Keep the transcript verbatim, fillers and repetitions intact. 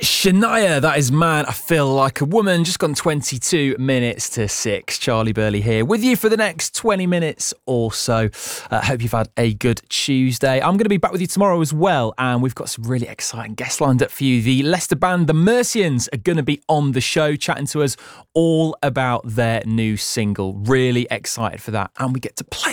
Shania, that is Man, I Feel Like a Woman. Just gone twenty-two minutes to six. Charlie Burley here with you for the next twenty minutes or so. I uh, hope you've had a good Tuesday. I'm going to be back with you tomorrow as well, and we've got some really exciting guests lined up for you. The Leicester band, the Mercians, are going to be on the show chatting to us all about their new single. Really excited for that, and we get to play